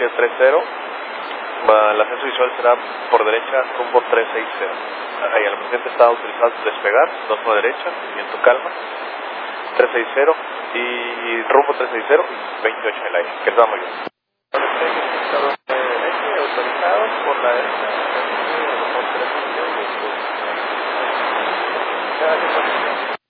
Francia 30. El ascenso visual será por derecha, rumbo 360. Ahí el presidente está autorizado a despegar, 2 por derecha, viento calma, 360 y rumbo 360 y 28 en el aire, que está muy bien. Autorizados por la derecha,